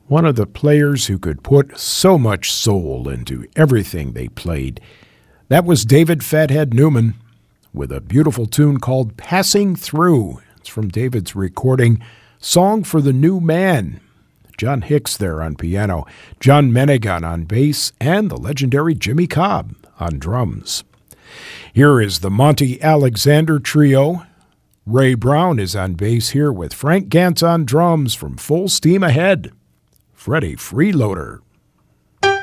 One of the players who could put so much soul into everything they played, that was David Fathead Newman, with a beautiful tune called Passing Through. It's from David's recording, Song for the New Man. John Hicks there on piano, John Menegan on bass, and the legendary Jimmy Cobb on drums. Here is the Monty Alexander Trio. Ray Brown is on bass here with Frank Gantz on drums from Full Steam Ahead. Freddie Freeloader.